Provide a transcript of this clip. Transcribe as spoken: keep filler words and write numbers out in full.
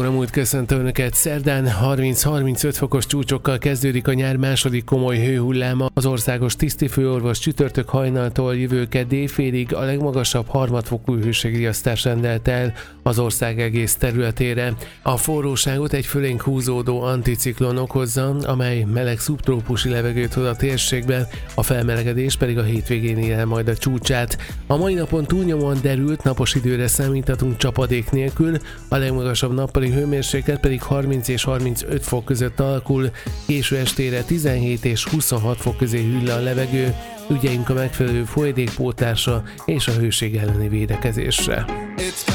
óra múlt köszöntő Önöket. Szerdán harminc-harmincöt fokos csúcsokkal kezdődik a nyár második komoly hőhulláma. Az országos tisztifőorvos csütörtök hajnaltól jövő kedd éjfélig a legmagasabb harmadfokú hőségriasztást rendelt el az ország egész területére. A forróságot egy fölénk húzódó anticiklon okozza, amely meleg szubtrópusi levegőt hoz a térségbe, a felmelegedés pedig a hétvégén ér el majd a csúcsát. A mai napon túlnyomóan derült, napos időre számíthatunk csapadék nélkül, a legmagasabb nappali hőmérséklet pedig harminc és harmincöt fok között alakul, késő estére tizenhét és huszonhat fok közé hűl le a levegő, ügyeljünk a megfelelő folyadékpótlásra és a hőség elleni védekezésre.